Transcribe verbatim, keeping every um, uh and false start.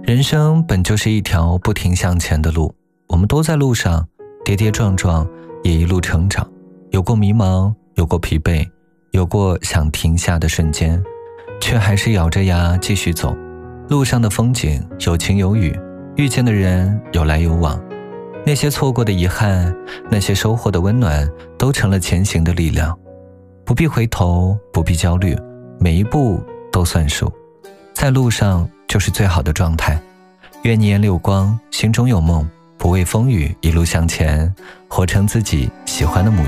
人生本就是一条不停向前的路，我们都在路上跌跌撞撞，也一路成长，有过迷茫，有过疲惫，有过想停下的瞬间，却还是咬着牙继续走。路上的风景有晴有雨，遇见的人有来有往，那些错过的遗憾，那些收获的温暖，都成了前行的力量。不必回头，不必焦虑，每一步都算数，在路上就是最好的状态。愿你眼里有光，心中有梦，不畏风雨，一路向前，活成自己喜欢的模样。